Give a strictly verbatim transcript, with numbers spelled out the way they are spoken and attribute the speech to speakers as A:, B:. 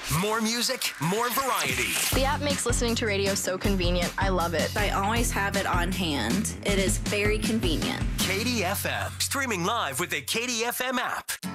A: More music, more variety.
B: The app makes listening to radio so convenient. I love it.
C: I always have it on hand. It is very convenient.
A: K D F M, streaming live with the K D F M app.